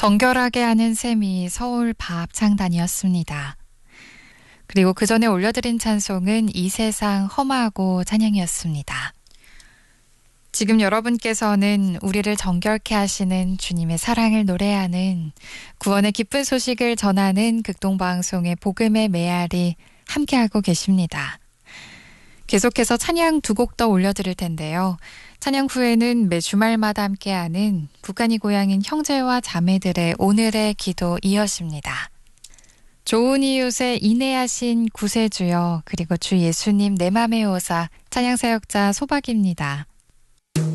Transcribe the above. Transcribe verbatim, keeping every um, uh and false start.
정결하게 하는 셈이 서울 밥창단이었습니다. 그리고 그 전에 올려드린 찬송은 이 세상 험하고 찬양이었습니다. 지금 여러분께서는 우리를 정결케 하시는 주님의 사랑을 노래하는 구원의 기쁜 소식을 전하는 극동방송의 복음의 메아리 함께하고 계십니다. 계속해서 찬양 두 곡 더 올려드릴 텐데요. 찬양 후에는 매 주말마다 함께하는 북한이 고향인 형제와 자매들의 오늘의 기도 이어집니다. 좋은 이웃에 인내하신 구세주여, 그리고 주 예수님 내 맘의 오사 찬양사역자 소박입니다.